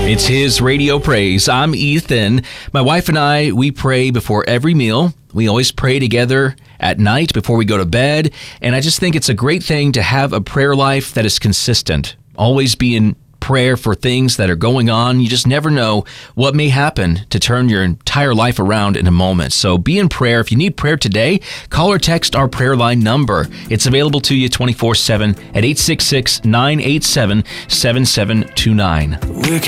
It's his Radio Praise. I'm Ethan. My wife and I, we pray before every meal. We always pray together at night before we go to bed. And I just think it's a great thing to have a prayer life that is consistent. Always be in prayer for things that are going on. You just never know what may happen to turn your entire life around in a moment. So be in prayer. If you need prayer today, call or text our prayer line number. It's available to you 24/7 at 866-987-7729.